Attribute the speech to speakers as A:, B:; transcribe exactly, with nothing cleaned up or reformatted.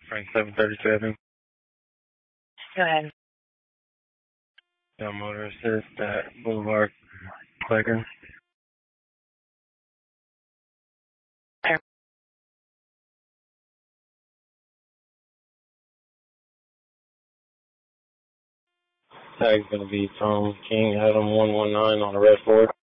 A: Frank seven thirty-seven.
B: Go ahead.
A: Got motor assist at Boulevard Quaker. Tag's going to be Tom King, Adam one one nine on the red Ford.